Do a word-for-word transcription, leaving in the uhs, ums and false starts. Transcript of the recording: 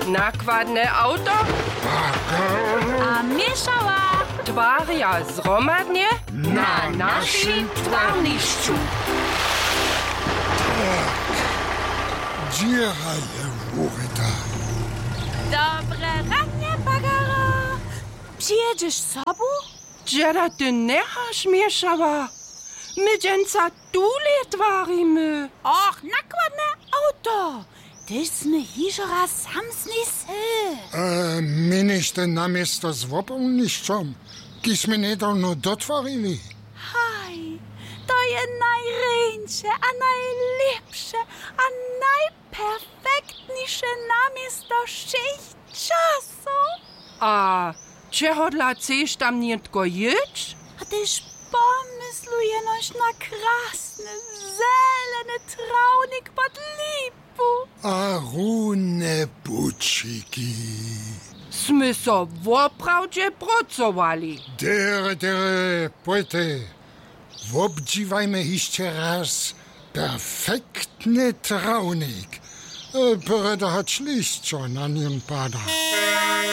Nakładne auto? A mieszała Twaria zromadnie na naszym twarniszczu. Dzierale wuryta. Dobre ranie, bagara. Przyjedziesz z sobą? Dziada ty nechasz mieszała. My dzięca tule twarimy. Och, nakładne auto. Tyśmy hižo raz samsny sy. E, my nište namiesto z wopolniščom, ki sme nedávno dotvorili. Haj, to je najrejńsze, a najlepsze, a najperfektniejsze namiesto všech czasów. A czego dla chcesz tam nietko jedź? A tyż pomysłuje noś na krasny, zeleny traunik pod lipu. A rune bučiki. Smy so woprawdzie pracowali. Dere, dere, pojte. Wobdziwajmy jeszcze raz perfektny traunik. E, Pereda hat schlicht schon an nim pada.